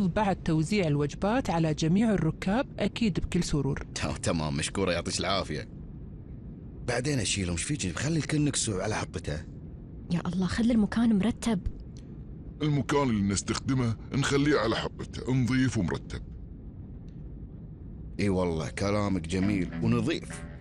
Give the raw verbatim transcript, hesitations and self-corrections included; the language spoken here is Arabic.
وتعرض بعد توزيع الوجبات على جميع الركاب أكيد بكل سرور. تمام، مشكورة، يعطيك العافية. بعدين أشيلهم، ايش فيك؟ خلي الكل نكسو على حطته. يا الله، خلي المكان مرتب. المكان اللي نستخدمه نخليه على حطته، نظيف ومرتب. اي والله كلامك جميل ونظيف،